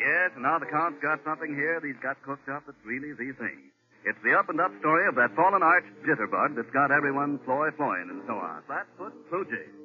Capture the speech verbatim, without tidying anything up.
Yes, and now the Count's got something here that he's got cooked up that's really the thing. It's the up-and-up story of that fallen arch jitterbug that's got everyone floy-floying and so on. Flatfoot Blue Jay.